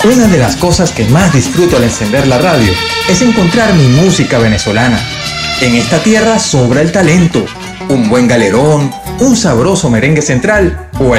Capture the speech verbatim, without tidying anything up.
Una de las cosas que más disfruto al encender la radio es encontrar mi música venezolana. En esta tierra sobra el talento, un buen galerón, un sabroso merengue central o el